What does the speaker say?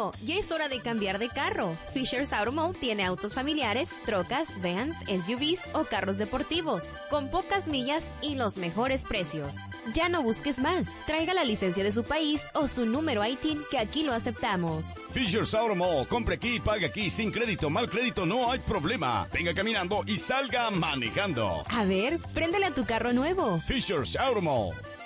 Hijo, ya es hora de cambiar de carro. Fisher's Auto Mall tiene autos familiares, trocas, vans, SUVs o carros deportivos, con pocas millas y los mejores precios. Ya no busques más. Traiga la licencia de su país o su número ITIN, que aquí lo aceptamos. Fisher's Auto Mall. Compre aquí y pague aquí. Sin crédito, mal crédito, no hay problema. Venga caminando y salga manejando. A ver, préndele a tu carro nuevo. Fisher's Auto Mall.